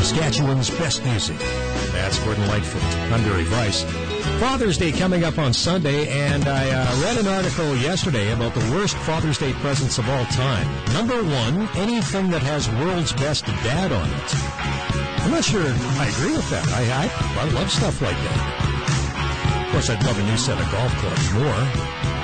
Saskatchewan's best music. That's Gordon Lightfoot. I'm Barry Weiss. Father's Day coming up on Sunday, and I read an article yesterday about the worst Father's Day presents of all time. Number one, anything that has World's Best Dad on it. I'm not sure I agree with that. I love stuff like that. Of course, I'd love a new set of golf clubs more.